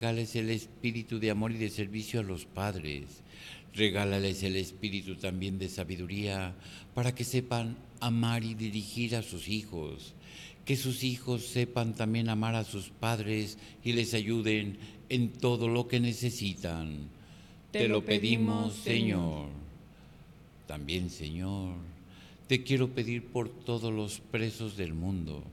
Regálales el espíritu de amor y de servicio a los padres. Regálales el espíritu también de sabiduría para que sepan amar y dirigir a sus hijos. Que sus hijos sepan también amar a sus padres y les ayuden en todo lo que necesitan. Te lo pedimos, Señor. También, Señor, te quiero pedir por todos los presos del mundo,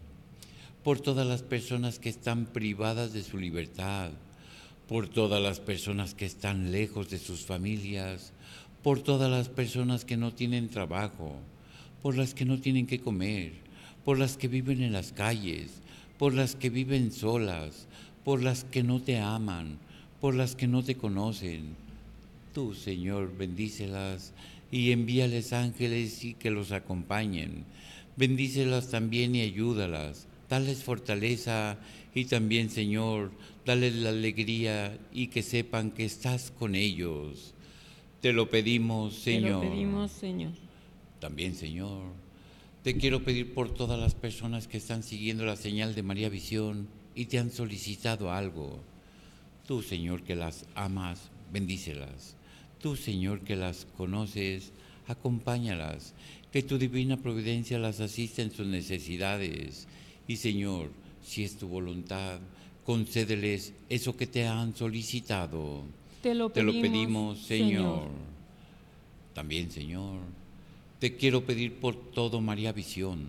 por todas las personas que están privadas de su libertad, por todas las personas que están lejos de sus familias, por todas las personas que no tienen trabajo, por las que no tienen que comer, por las que viven en las calles, por las que viven solas, por las que no te aman, por las que no te conocen. Tú, Señor, bendícelas y envíales ángeles y que los acompañen. Bendícelas también y ayúdalas. Dales fortaleza y también, Señor, dales la alegría y que sepan que estás con ellos. Te lo pedimos, Te lo Señor. pedimos, Señor. También, Señor, te quiero pedir por todas las personas que están siguiendo la señal de María Visión y te han solicitado algo. Tú, Señor, que las amas, bendícelas. Tú, Señor, que las conoces, acompáñalas. Que tu divina providencia las asista en sus necesidades. Y, Señor, si es tu voluntad, concédeles eso que te han solicitado. Te lo pedimos, Señor. También, Señor, te quiero pedir por todo María Visión,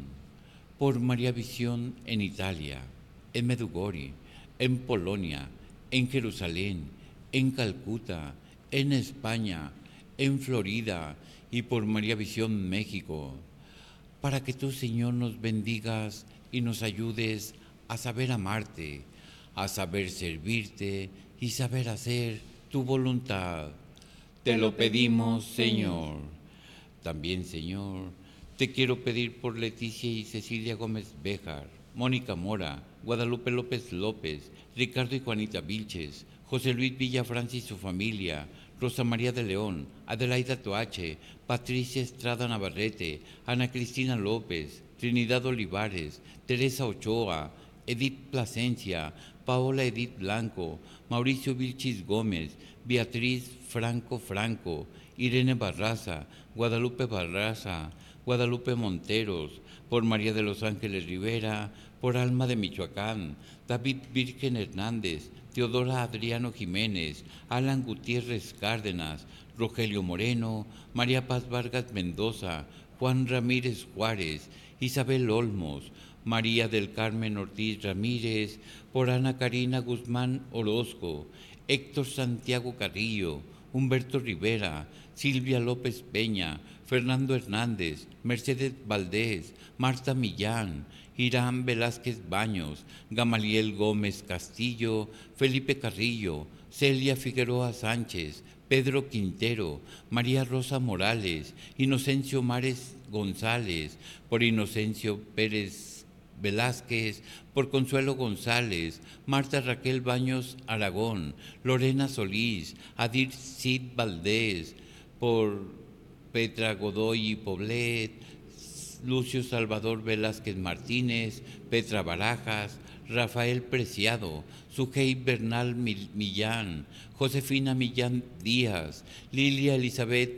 por María Visión en Italia, en Medjugorje, en Polonia, en Jerusalén, en Calcuta, en España, en Florida y por María Visión México, para que tú, Señor, nos bendigas y nos ayudes a saber amarte, a saber servirte y saber hacer tu voluntad. Te lo pedimos, Señor. También, Señor, te quiero pedir por Leticia y Cecilia Gómez Béjar, Mónica Mora, Guadalupe López López, Ricardo y Juanita Vilches, José Luis Villafranca y su familia, Rosa María de León, Adelaida Toache, Patricia Estrada Navarrete, Ana Cristina López, Trinidad Olivares, Teresa Ochoa, Edith Plasencia, Paola Edith Blanco, Mauricio Vilchis Gómez, Beatriz Franco, Irene Barraza, Guadalupe Barraza, Guadalupe Monteros, por María de los Ángeles Rivera, por Alma de Michoacán, David Virgen Hernández, Teodora Adriano Jiménez, Alan Gutiérrez Cárdenas, Rogelio Moreno, María Paz Vargas Mendoza, Juan Ramírez Juárez, Isabel Olmos, María del Carmen Ortiz Ramírez, por Ana Karina Guzmán Orozco, Héctor Santiago Carrillo, Humberto Rivera, Silvia López Peña, Fernando Hernández, Mercedes Valdés, Marta Millán, Irán Velázquez Baños, Gamaliel Gómez Castillo, Felipe Carrillo, Celia Figueroa Sánchez, Pedro Quintero, María Rosa Morales, Inocencio Mares González, por Inocencio Pérez Velázquez, por Consuelo González, Marta Raquel Baños Aragón, Lorena Solís, Adir Cid Valdés, por Petra Godoy y Poblet, Lucio Salvador Velázquez Martínez, Petra Barajas, Rafael Preciado, Sujei Bernal Millán, Josefina Millán Díaz, Lilia Elizabeth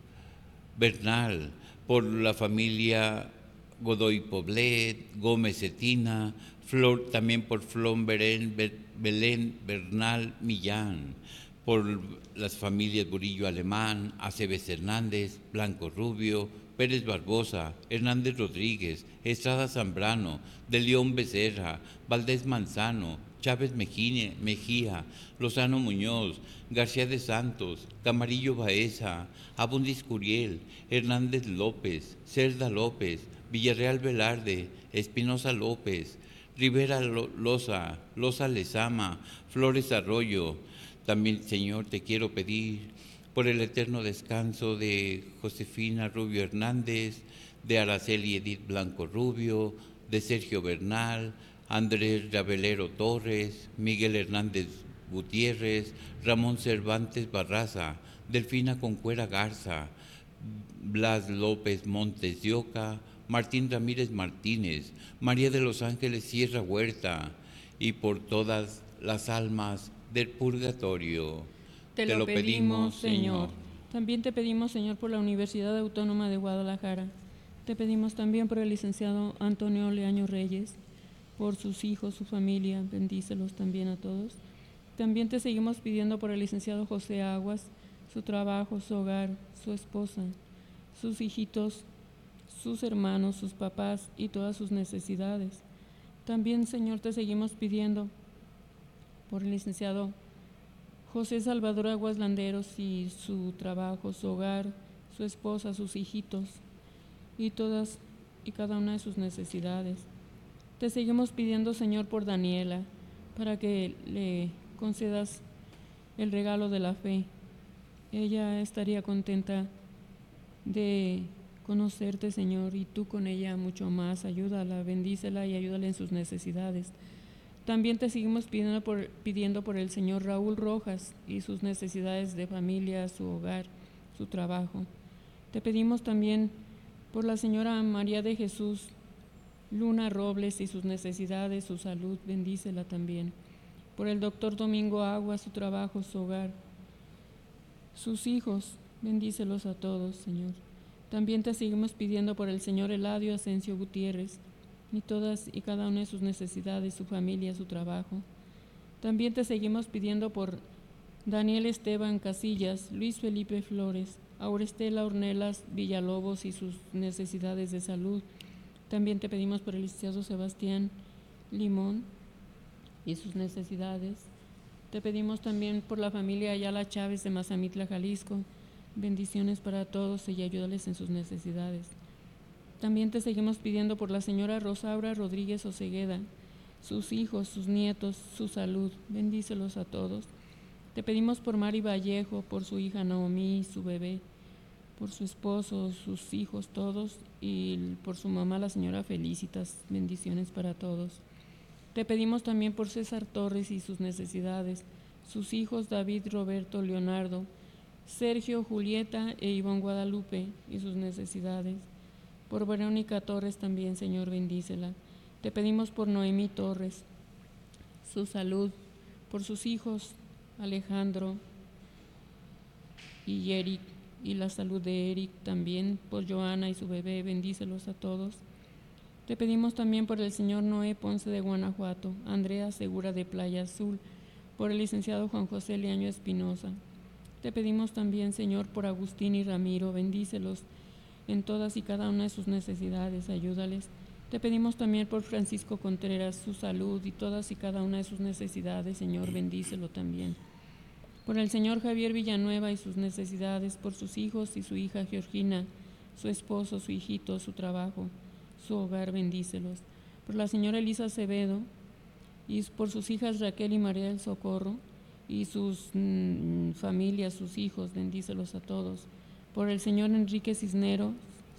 Bernal, por la familia Godoy Poblet, Gómez Cetina, también por Flor Belén Bernal Millán, por las familias Burillo Alemán, Aceves Hernández, Blanco Rubio, Pérez Barbosa, Hernández Rodríguez, Estrada Zambrano, De León Becerra, Valdés Manzano, Chávez Mejía, Lozano Muñoz, García de Santos, Camarillo Baeza, Abundis Curiel, Hernández López, Cerda López, Villarreal Velarde, Espinosa López, Rivera Loza Lezama, Flores Arroyo. También, Señor, te quiero pedir por el eterno descanso de Josefina Rubio Hernández, de Araceli Edith Blanco Rubio, de Sergio Bernal, Andrés Rabelero Torres, Miguel Hernández Gutiérrez, Ramón Cervantes Barraza, Delfina Concuera Garza, Blas López Montes de Oca, Martín Ramírez Martínez, María de los Ángeles Sierra Huerta, y por todas las almas del purgatorio. Te lo pedimos, Señor. También te pedimos, Señor, por la Universidad Autónoma de Guadalajara. Te pedimos también por el licenciado Antonio Leaño Reyes, por sus hijos, su familia, bendícelos también a todos. También te seguimos pidiendo por el licenciado José Aguas, su trabajo, su hogar, su esposa, sus hijitos, sus hermanos, sus papás y todas sus necesidades. También, Señor, te seguimos pidiendo por el licenciado José Salvador Aguas Landeros y su trabajo, su hogar, su esposa, sus hijitos y todas y cada una de sus necesidades. Te seguimos pidiendo, Señor, por Daniela, para que le concedas el regalo de la fe. Ella estaría contenta de conocerte, Señor, y tú con ella mucho más. Ayúdala, bendícela y ayúdala en sus necesidades. También te seguimos pidiendo por el señor Raúl Rojas y sus necesidades de familia, su hogar, su trabajo. Te pedimos también por la señora María de Jesús Luna Robles y sus necesidades, su salud, bendícela también. Por el doctor Domingo Agua, su trabajo, su hogar, sus hijos, bendícelos a todos, Señor. También te seguimos pidiendo por el señor Eladio Asensio Gutiérrez y todas y cada una de sus necesidades, su familia, su trabajo. También te seguimos pidiendo por Daniel Esteban Casillas, Luis Felipe Flores, Aurestela Ornelas Villalobos y sus necesidades de salud. También te pedimos por el licenciado Sebastián Limón y sus necesidades. Te pedimos también por la familia Ayala Chávez de Mazamitla, Jalisco. Bendiciones para todos y ayúdales en sus necesidades. También te seguimos pidiendo por la señora Rosaura Rodríguez Ocegueda, sus hijos, sus nietos, su salud. Bendícelos a todos. Te pedimos por Mari Vallejo, por su hija Naomi, su bebé, por su esposo, sus hijos, todos, y por su mamá, la señora Felicitas. Bendiciones para todos. Te pedimos también por César Torres y sus necesidades, sus hijos David, Roberto, Leonardo, Sergio, Julieta e Ivonne Guadalupe y sus necesidades. Por Verónica Torres también, Señor, bendícela. Te pedimos por Noemí Torres, su salud, por sus hijos Alejandro y Eric, y la salud de Eric también, por Joana y su bebé, bendícelos a todos. Te pedimos también por el señor Noé Ponce de Guanajuato, Andrea Segura de Playa Azul, por el licenciado Juan José Leaño Espinosa. Te pedimos también, Señor, por Agustín y Ramiro, bendícelos en todas y cada una de sus necesidades, ayúdales. Te pedimos también por Francisco Contreras, su salud y todas y cada una de sus necesidades, Señor, bendícelo también. Por el señor Javier Villanueva y sus necesidades, por sus hijos y su hija Georgina, su esposo, su hijito, su trabajo, su hogar, bendícelos. Por la señora Elisa Acevedo y por sus hijas Raquel y María del Socorro y sus familias, sus hijos, bendícelos a todos. Por el señor Enrique Cisneros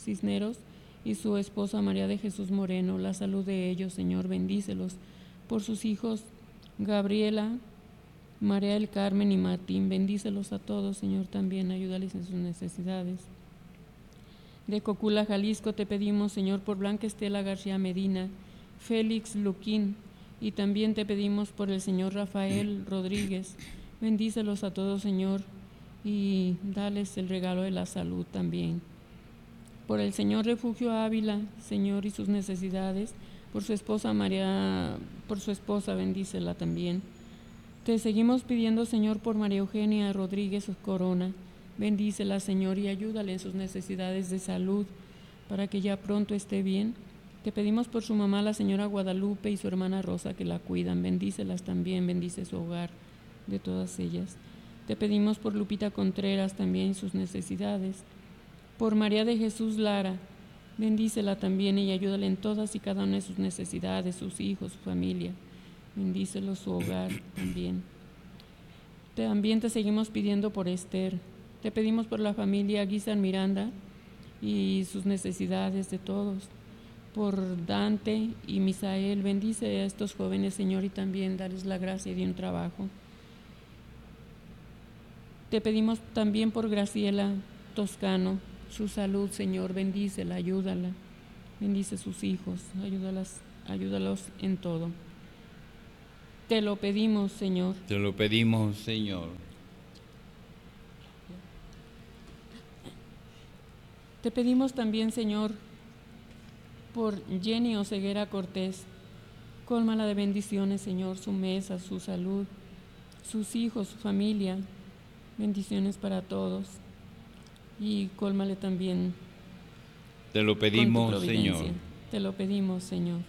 y su esposa María de Jesús Moreno, la salud de ellos, Señor, bendícelos. Por sus hijos Gabriela, María del Carmen y Martín, bendícelos a todos, Señor, también ayúdales en sus necesidades. De Cocula, Jalisco, te pedimos, Señor, por Blanca Estela García Medina, Félix Luquín, y también te pedimos por el señor Rafael Rodríguez. Bendícelos a todos, Señor, y dales el regalo de la salud también. Por el señor Refugio Ávila, Señor, y sus necesidades, por su esposa María, por su esposa, bendícela también. Te seguimos pidiendo, Señor, por María Eugenia Rodríguez Corona. Bendícela, Señor, y ayúdale en sus necesidades de salud para que ya pronto esté bien. Te pedimos por su mamá, la señora Guadalupe, y su hermana Rosa, que la cuidan. Bendícelas también, bendice su hogar de todas ellas. Te pedimos por Lupita Contreras también y sus necesidades. Por María de Jesús Lara, bendícela también y ayúdale en todas y cada una de sus necesidades, sus hijos, su familia. Bendícelo su hogar también. También te seguimos pidiendo por Esther. Te pedimos por la familia Guizar Miranda y sus necesidades de todos. Por Dante y Misael, bendice a estos jóvenes, Señor, y también darles la gracia de un trabajo. Te pedimos también por Graciela Toscano, su salud, Señor, bendícela, ayúdala. Bendice a sus hijos, ayúdalos en todo. Te lo pedimos, Señor. Te lo pedimos, Señor. Te pedimos también, Señor, por Jenny Oseguera Cortés. Cólmala de bendiciones, Señor, su mesa, su salud, sus hijos, su familia. Bendiciones para todos. Y cólmale también Te lo con tu pedimos, providencia. Señor. Te lo pedimos, Señor.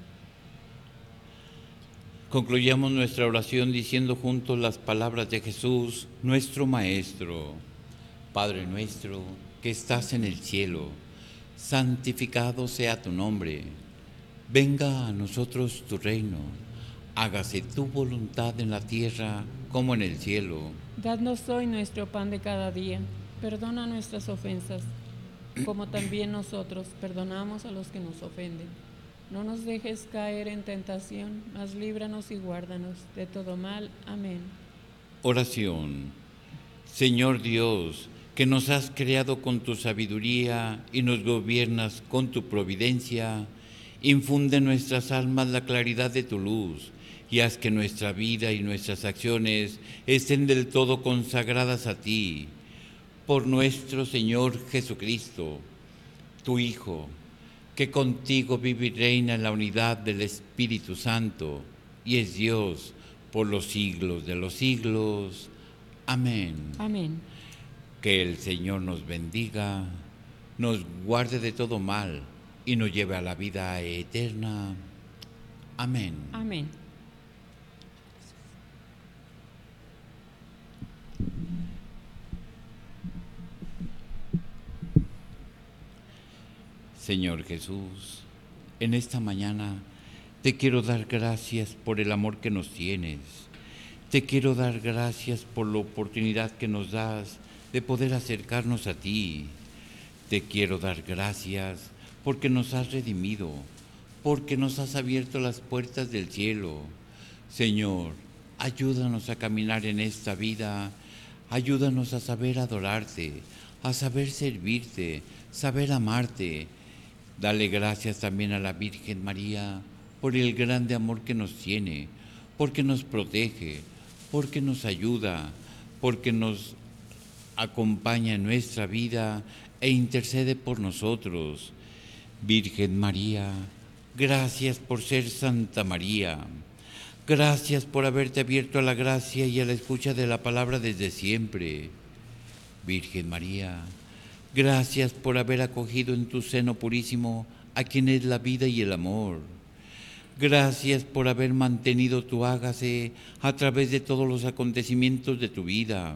Concluyamos nuestra oración diciendo juntos las palabras de Jesús, nuestro Maestro. Padre nuestro, que estás en el cielo, santificado sea tu nombre. Venga a nosotros tu reino. Hágase tu voluntad en la tierra como en el cielo. Dadnos hoy nuestro pan de cada día. Perdona nuestras ofensas, como también nosotros perdonamos a los que nos ofenden. No nos dejes caer en tentación, mas líbranos y guárdanos de todo mal. Amén. Oración. Señor Dios, que nos has creado con tu sabiduría y nos gobiernas con tu providencia, infunde en nuestras almas la claridad de tu luz y haz que nuestra vida y nuestras acciones estén del todo consagradas a ti. Por nuestro Señor Jesucristo, tu Hijo, que contigo vive y reina en la unidad del Espíritu Santo y es Dios por los siglos de los siglos. Amén. Amén. Que el Señor nos bendiga, nos guarde de todo mal y nos lleve a la vida eterna. Amén. Amén. Señor Jesús, en esta mañana te quiero dar gracias por el amor que nos tienes. Te quiero dar gracias por la oportunidad que nos das de poder acercarnos a ti. Te quiero dar gracias porque nos has redimido, porque nos has abierto las puertas del cielo. Señor, ayúdanos a caminar en esta vida, ayúdanos a saber adorarte, a saber servirte, saber amarte. Dale gracias también a la Virgen María por el grande amor que nos tiene, porque nos protege, porque nos ayuda, porque nos acompaña en nuestra vida e intercede por nosotros. Virgen María, gracias por ser Santa María. Gracias por haberte abierto a la gracia y a la escucha de la palabra desde siempre. Virgen María, gracias por haber acogido en tu seno purísimo a quien es la vida y el amor. Gracias por haber mantenido tu hágase a través de todos los acontecimientos de tu vida.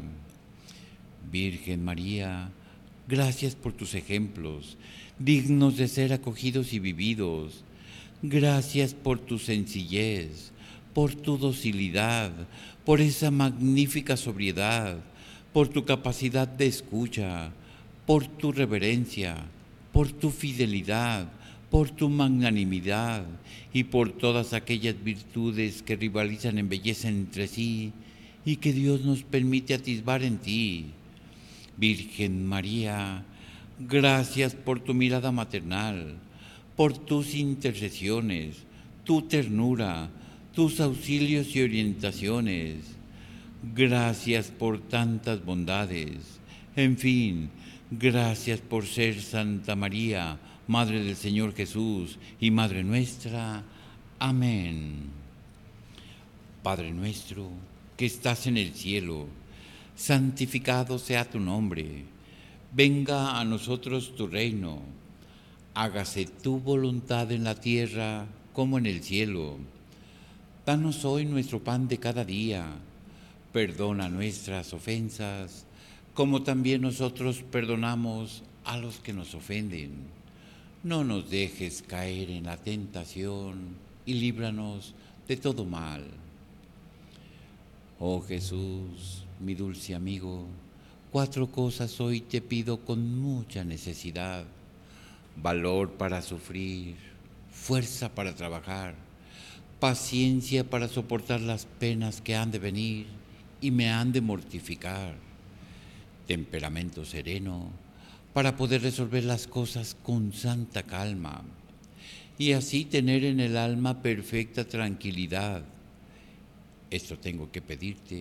Virgen María, gracias por tus ejemplos, dignos de ser acogidos y vividos. Gracias por tu sencillez, por tu docilidad, por esa magnífica sobriedad, por tu capacidad de escucha, por tu reverencia, por tu fidelidad, por tu magnanimidad y por todas aquellas virtudes que rivalizan en belleza entre sí y que Dios nos permite atisbar en ti. Virgen María, gracias por tu mirada maternal, por tus intercesiones, tu ternura, tus auxilios y orientaciones. Gracias por tantas bondades. En fin, gracias por ser Santa María, Madre del Señor Jesús y Madre nuestra. Amén. Padre nuestro, que estás en el cielo, santificado sea tu nombre. Venga a nosotros tu reino. Hágase tu voluntad en la tierra como en el cielo. Danos hoy nuestro pan de cada día. Perdona nuestras ofensas, como también nosotros perdonamos a los que nos ofenden. No nos dejes caer en la tentación y líbranos de todo mal. Oh Jesús, mi dulce amigo, 4 cosas hoy te pido con mucha necesidad: valor para sufrir, fuerza para trabajar, paciencia para soportar las penas que han de venir y me han de mortificar, temperamento sereno para poder resolver las cosas con santa calma y así tener en el alma perfecta tranquilidad, esto tengo que pedirte